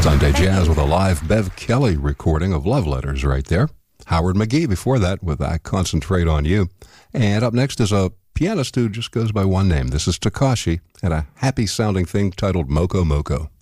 Sunday Jazz with a live Bev Kelly recording of Love Letters right there. Howard McGee before that with I Concentrate on You. And up next is a pianist who just goes by one name. This is Takashi and a happy-sounding thing titled Moko Moko.